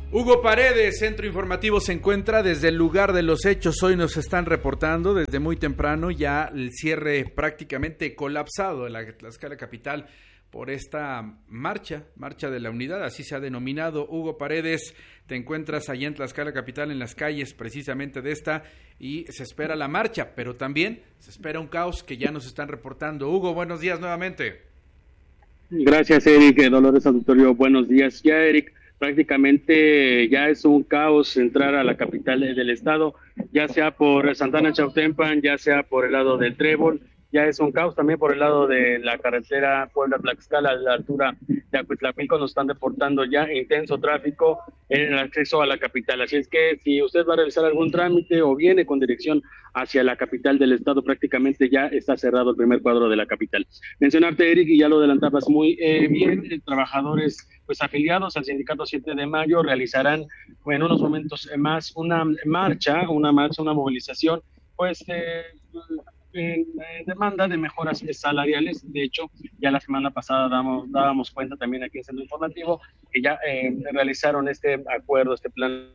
Hugo Paredes, Centro Informativo, se encuentra desde el lugar de los hechos. Hoy nos están reportando desde muy temprano ya el cierre prácticamente colapsado de la Tlaxcala capital por esta marcha de la unidad, así se ha denominado. Hugo Paredes, te encuentras allá en Tlaxcala capital, en las calles precisamente de esta, y se espera la marcha, pero también se espera un caos que ya nos están reportando. Hugo, buenos días nuevamente. Gracias, Eric. Dolores Auditorio, buenos días. Ya, Eric, prácticamente ya es un caos entrar a la capital del estado, ya sea por Santana Chautempan, ya sea por el lado del Trébol, ya es un caos también por el lado de la carretera Puebla-Tlaxcala, a la altura de Acuitlapilco. Nos están reportando ya intenso tráfico en el acceso a la capital, así es que si usted va a realizar algún trámite o viene con dirección hacia la capital del estado, prácticamente ya está cerrado el primer cuadro de la capital. Mencionarte, Eric, y ya lo adelantabas muy bien, trabajadores pues afiliados al sindicato 7 de mayo realizarán en unos momentos más una movilización, pues en demanda de mejoras salariales. De hecho, ya la semana pasada dábamos cuenta también aquí en Centro Informativo que ya realizaron este acuerdo, este plan.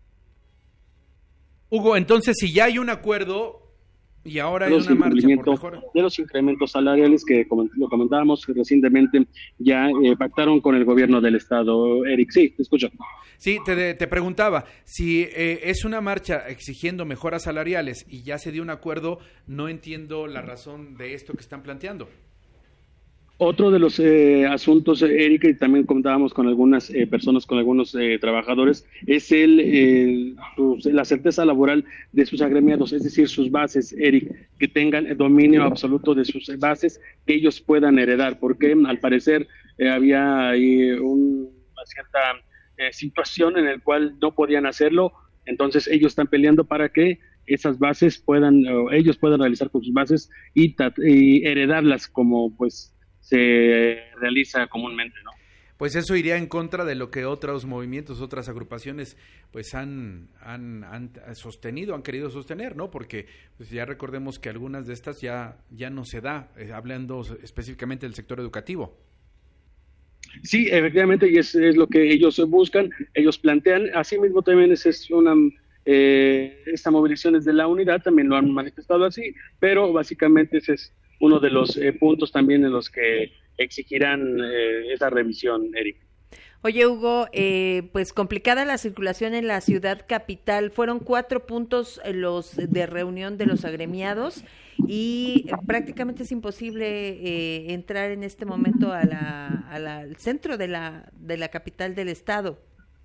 Hugo, entonces si ya hay un acuerdo y ahora hay una marcha por mejora de los incrementos salariales que, como lo comentábamos recientemente, ya pactaron con el gobierno del estado. Eric, sí, te escucho. Sí, te preguntaba, si es una marcha exigiendo mejoras salariales y ya se dio un acuerdo, no entiendo la razón de esto que están planteando. Otro de los asuntos, Eric, y también contábamos con algunas personas, con algunos trabajadores, es la certeza laboral de sus agremiados, es decir, sus bases, Eric, que tengan el dominio absoluto de sus bases, que ellos puedan heredar, porque al parecer había ahí una cierta situación en la cual no podían hacerlo. Entonces ellos están peleando para que esas bases ellos puedan realizar con sus bases y heredarlas como pues se realiza comúnmente, ¿no? Pues eso iría en contra de lo que otros movimientos, otras agrupaciones, pues han sostenido, han querido sostener, ¿no? Porque pues ya recordemos que algunas de estas ya no se da, hablando específicamente del sector educativo. Sí, efectivamente, y es lo que ellos buscan, ellos plantean. Asimismo, también esta movilización es de la unidad, también lo han manifestado así, pero básicamente ese es uno de los puntos también en los que exigirán esa revisión, Eric. Oye, Hugo, pues complicada la circulación en la ciudad capital. Fueron 4 puntos los de reunión de los agremiados y prácticamente es imposible entrar en este momento al centro de la capital del estado.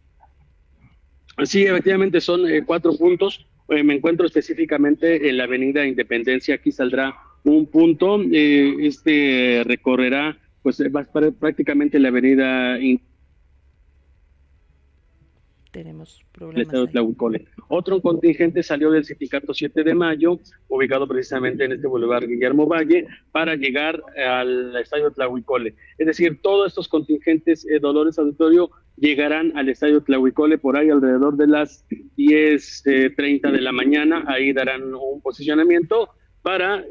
Sí, efectivamente son 4 puntos. Me encuentro específicamente en la avenida Independencia. Aquí saldrá un punto. Recorrerá pues prácticamente la avenida Tenemos problemas. Otro contingente salió del sindicato 7 de mayo, ubicado precisamente en este bulevar Guillermo Valle, para llegar al estadio Tlahuicole. Es decir, todos estos contingentes, Dolores Auditorio, llegarán al estadio Tlahuicole por ahí alrededor de las 10:30 de la mañana. Ahí darán un posicionamiento para,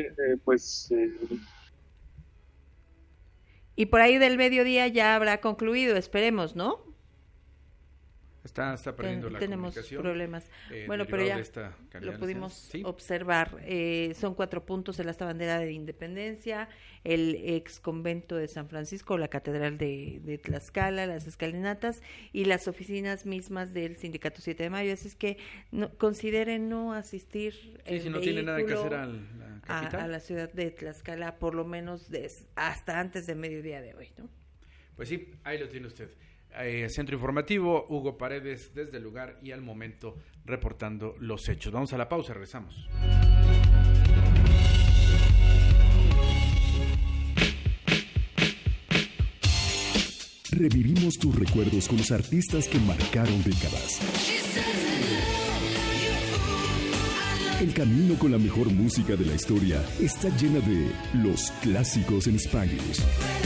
Y por ahí del mediodía ya habrá concluido, esperemos, ¿no? Está perdiendo la tenemos comunicación. Problemas. Bueno, pero ya lo pudimos observar. Son 4 puntos: el asta bandera de Independencia, el ex convento de San Francisco, la catedral de Tlaxcala, las escalinatas y las oficinas mismas del sindicato 7 de mayo. Así es que consideren no asistir si no tiene nada que hacer a la ciudad de Tlaxcala, por lo menos hasta antes de mediodía de hoy, ¿no? Pues sí, ahí lo tiene usted. Centro Informativo, Hugo Paredes desde el lugar y al momento reportando los hechos. Vamos a la pausa, regresamos. Revivimos tus recuerdos con los artistas que marcaron décadas. El camino con la mejor música de la historia está llena de los clásicos en Spanglish.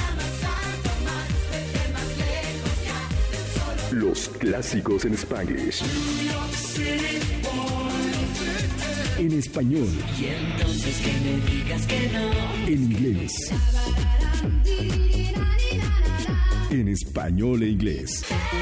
Los clásicos en Spanglish. En español. Y entonces que me digas que no. En inglés. en español e inglés.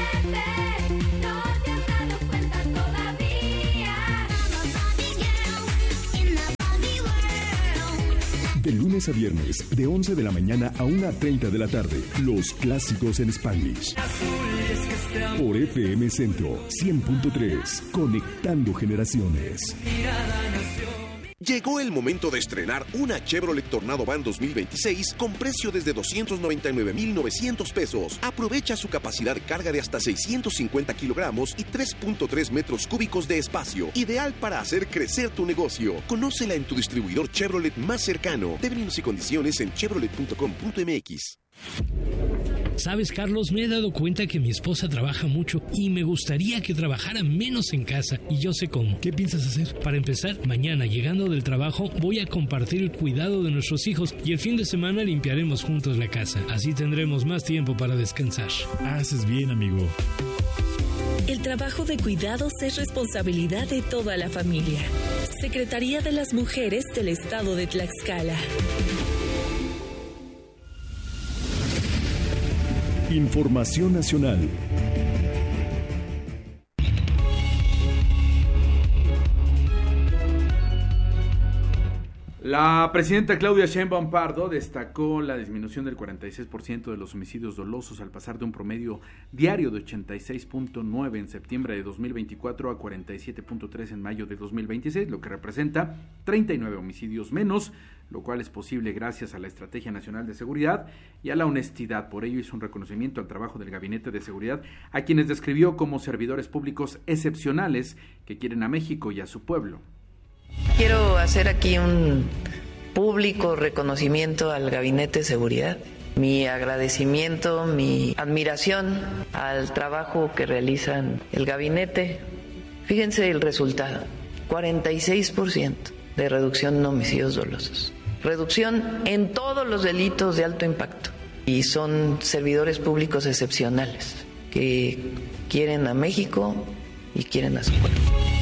De lunes a viernes, de 11 de la mañana a 1:30 de la tarde, los clásicos en Spanglish. Por FM Centro 100.3, conectando generaciones. Llegó el momento de estrenar una Chevrolet Tornado Van 2026 con precio desde 299,900 pesos. Aprovecha su capacidad de carga de hasta 650 kilogramos y 3.3 metros cúbicos de espacio. Ideal para hacer crecer tu negocio. Conócela en tu distribuidor Chevrolet más cercano. Términos y condiciones en chevrolet.com.mx. Sabes, Carlos, me he dado cuenta que mi esposa trabaja mucho y me gustaría que trabajara menos en casa, y yo sé cómo. ¿Qué piensas hacer? Para empezar, mañana llegando del trabajo voy a compartir el cuidado de nuestros hijos y el fin de semana limpiaremos juntos la casa. Así tendremos más tiempo para descansar. Haces bien, amigo. El trabajo de cuidados es responsabilidad de toda la familia. Secretaría de las Mujeres del Estado de Tlaxcala. Información nacional. La presidenta Claudia Sheinbaum Pardo destacó la disminución del 46% de los homicidios dolosos al pasar de un promedio diario de 86.9 en septiembre de 2024 a 47.3 en mayo de 2026, lo que representa 39 homicidios menos, lo cual es posible gracias a la Estrategia Nacional de Seguridad y a la honestidad. Por ello hizo un reconocimiento al trabajo del Gabinete de Seguridad, a quienes describió como servidores públicos excepcionales que quieren a México y a su pueblo. Quiero hacer aquí un público reconocimiento al Gabinete de Seguridad, mi agradecimiento, mi admiración al trabajo que realizan el gabinete. Fíjense el resultado, 46% de reducción en homicidios dolosos, reducción en todos los delitos de alto impacto, y son servidores públicos excepcionales que quieren a México y quieren a su pueblo.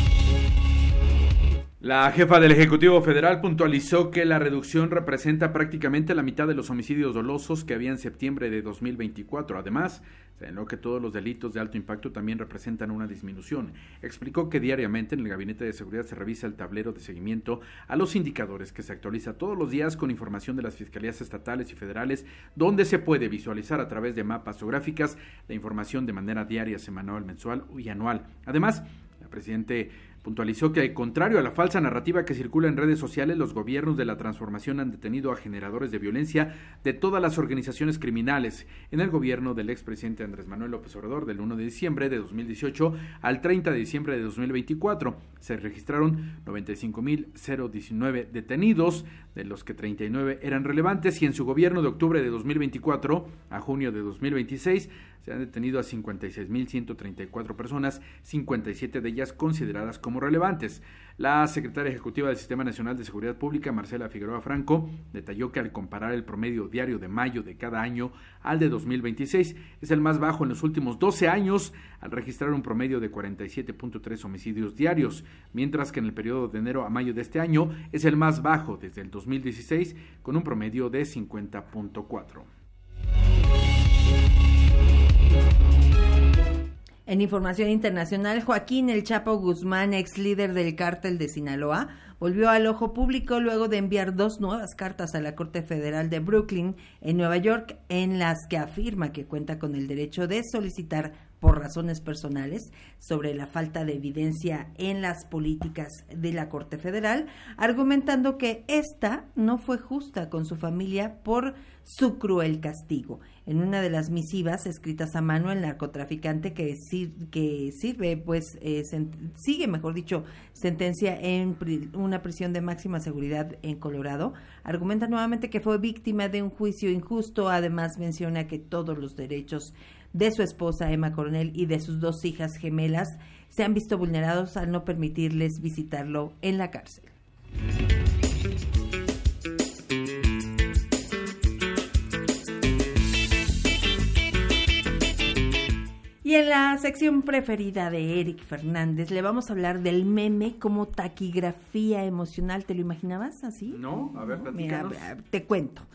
La jefa del Ejecutivo Federal puntualizó que la reducción representa prácticamente la mitad de los homicidios dolosos que había en septiembre de 2024. Además, señaló que todos los delitos de alto impacto también representan una disminución. Explicó que diariamente en el Gabinete de Seguridad se revisa el tablero de seguimiento a los indicadores que se actualiza todos los días con información de las fiscalías estatales y federales, donde se puede visualizar a través de mapas o gráficas la información de manera diaria, semanal, mensual y anual. Además, la presidenta puntualizó que, contrario a la falsa narrativa que circula en redes sociales, los gobiernos de la transformación han detenido a generadores de violencia de todas las organizaciones criminales. En el gobierno del expresidente Andrés Manuel López Obrador, del 1 de diciembre de 2018 al 30 de diciembre de 2024, se registraron 95,019 detenidos, de los que 39 eran relevantes, y en su gobierno de octubre de 2024 a junio de 2026 se han detenido a 56,134 personas, 57 de ellas consideradas como relevantes. La secretaria ejecutiva del Sistema Nacional de Seguridad Pública, Marcela Figueroa Franco, detalló que al comparar el promedio diario de mayo de cada año al de 2026, es el más bajo en los últimos 12 años, al registrar un promedio de 47.3 homicidios diarios, mientras que en el periodo de enero a mayo de este año es el más bajo desde el 2016, con un promedio de 50.4. En información internacional, Joaquín El Chapo Guzmán, ex líder del cártel de Sinaloa, volvió al ojo público luego de enviar 2 nuevas cartas a la Corte Federal de Brooklyn, en Nueva York, en las que afirma que cuenta con el derecho de solicitar por razones personales sobre la falta de evidencia en las políticas de la Corte Federal, argumentando que esta no fue justa con su familia por su cruel castigo. En una de las misivas escritas a mano, el narcotraficante sigue sentencia en una prisión de máxima seguridad en Colorado, argumenta nuevamente que fue víctima de un juicio injusto. Además menciona que todos los derechos de su esposa Emma Coronel y de sus 2 hijas gemelas se han visto vulnerados al no permitirles visitarlo en la cárcel. Y en la sección preferida de Eric Fernández le vamos a hablar del meme como taquigrafía emocional. ¿Te lo imaginabas así? No, a ver, platícanos. Mira, te cuento.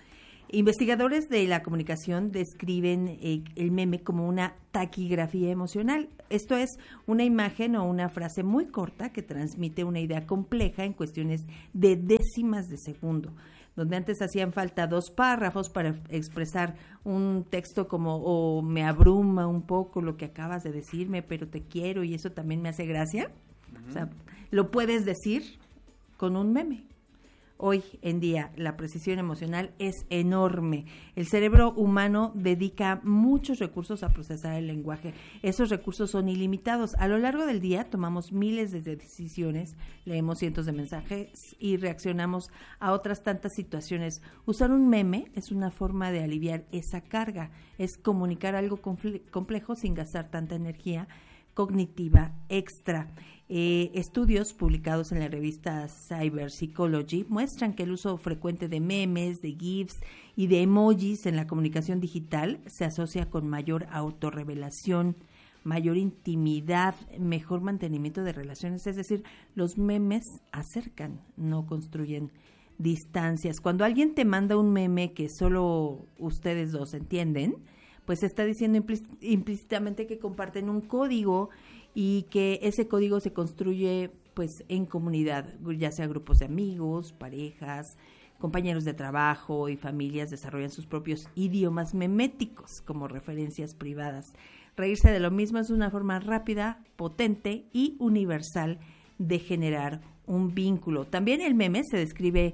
Investigadores de la comunicación describen el meme como una taquigrafía emocional. Esto es una imagen o una frase muy corta que transmite una idea compleja en cuestiones de décimas de segundo, donde antes hacían falta 2 párrafos para expresar un texto como o me abruma un poco lo que acabas de decirme, pero te quiero y eso también me hace gracia. O sea, lo puedes decir con un meme. Hoy en día la precisión emocional es enorme. El cerebro humano dedica muchos recursos a procesar el lenguaje. Esos recursos son ilimitados. A lo largo del día tomamos miles de decisiones, leemos cientos de mensajes y reaccionamos a otras tantas situaciones. Usar un meme es una forma de aliviar esa carga. Es comunicar algo complejo sin gastar tanta energía cognitiva extra. Estudios publicados en la revista Cyber Psychology muestran que el uso frecuente de memes, de GIFs y de emojis en la comunicación digital se asocia con mayor autorrevelación, mayor intimidad, mejor mantenimiento de relaciones. Es decir, los memes acercan, no construyen distancias. Cuando alguien te manda un meme que solo ustedes dos entienden, pues está diciendo implícitamente que comparten un código y que ese código se construye pues en comunidad, ya sea grupos de amigos, parejas, compañeros de trabajo y familias desarrollan sus propios idiomas meméticos como referencias privadas. Reírse de lo mismo es una forma rápida, potente y universal de generar un vínculo. También el meme se describe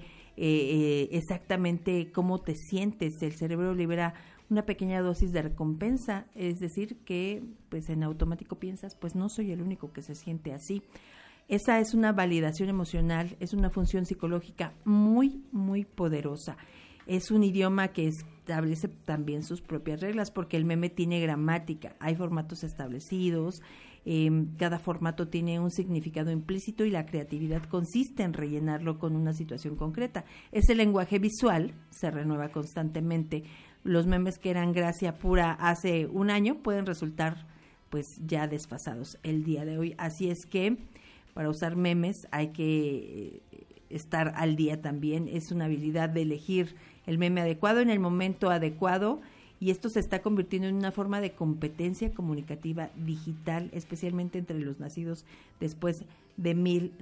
exactamente cómo te sientes. El cerebro libera una pequeña dosis de recompensa, es decir, que pues en automático piensas, pues no soy el único que se siente así. Esa es una validación emocional, es una función psicológica muy, muy poderosa. Es un idioma que establece también sus propias reglas, porque el meme tiene gramática, hay formatos establecidos, cada formato tiene un significado implícito y la creatividad consiste en rellenarlo con una situación concreta. Ese lenguaje visual se renueva constantemente. Los memes que eran gracia pura hace un año pueden resultar pues ya desfasados el día de hoy. Así es que para usar memes hay que estar al día también. Es una habilidad de elegir el meme adecuado en el momento adecuado, y esto se está convirtiendo en una forma de competencia comunicativa digital, especialmente entre los nacidos después de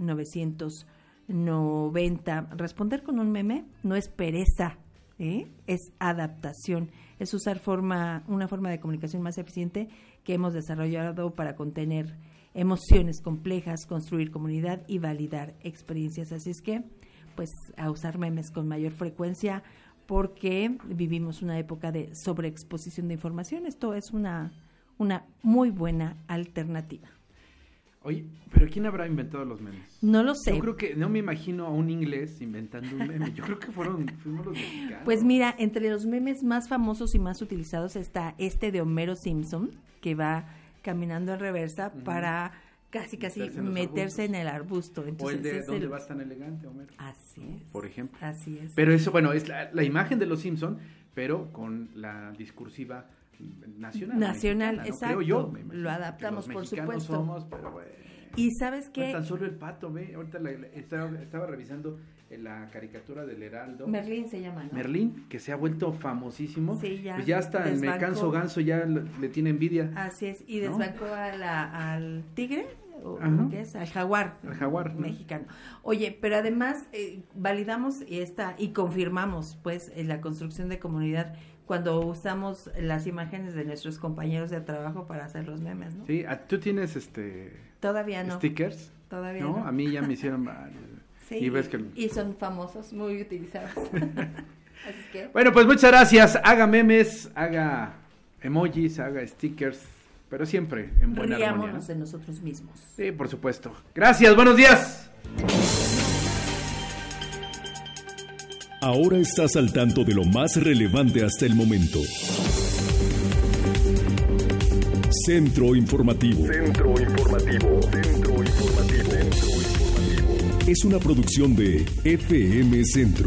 1990. Responder con un meme no es pereza, es adaptación, es usar una forma de comunicación más eficiente que hemos desarrollado para contener emociones complejas, construir comunidad y validar experiencias. Así es que, pues, a usar memes con mayor frecuencia, porque vivimos una época de sobreexposición de información. Esto es una muy buena alternativa. Oye, ¿pero quién habrá inventado los memes? No lo sé. Yo creo que, no me imagino a un inglés inventando un meme. Yo creo que fuimos los mexicanos. Pues mira, entre los memes más famosos y más utilizados está de Homero Simpson, que va caminando en reversa para casi meterse en el arbusto. Entonces, o el de ¿dónde vas tan elegante, Homero? Así es. Por ejemplo. Así es. Pero eso, bueno, es la imagen de los Simpson, pero con la discursiva nacional, exacto. Creo yo, lo adaptamos, por supuesto. Somos, pero bueno. Y sabes qué, tan solo el pato, ve, ahorita estaba revisando la caricatura del Heraldo. Merlín se llama, ¿no? Merlín, que se ha vuelto famosísimo. Sí, ya. Pues ya hasta el Me Canso Ganso ya le tiene envidia. Así es, y desbancó al tigre, ¿qué es? Al jaguar. Al jaguar mexicano. Oye, pero además validamos y confirmamos pues la construcción de comunidad cuando usamos las imágenes de nuestros compañeros de trabajo para hacer los memes, ¿no? Sí, ¿tú tienes Todavía no. stickers? Todavía no. A mí ya me hicieron sí, y son famosos, muy utilizados. Así que... Bueno, pues muchas gracias. Haga memes, haga emojis, haga stickers, pero siempre en buena armonía. Riámonos de nosotros mismos. Sí, por supuesto. Gracias, buenos días. Ahora estás al tanto de lo más relevante hasta el momento. Centro Informativo. Es una producción de FM Centro.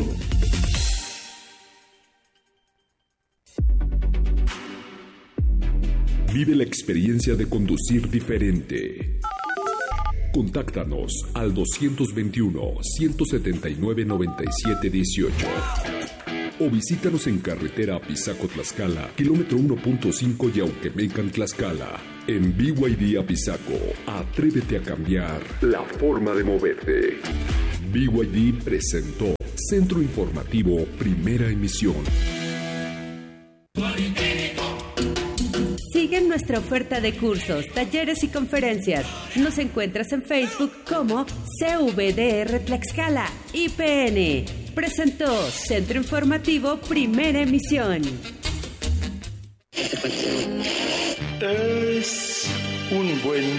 Vive la experiencia de conducir diferente. Contáctanos al 221-179-9718. o visítanos en carretera Apizaco-Tlaxcala, kilómetro 1.5 Yauquemecan-Tlaxcala. En BYD Apizaco, atrévete a cambiar la forma de moverte. BYD presentó Centro Informativo Primera Emisión. Sigue nuestra oferta de cursos, talleres y conferencias. Nos encuentras en Facebook como CVDR Tlaxcala IPN. Presentó Centro Informativo Primera Emisión. Es un buen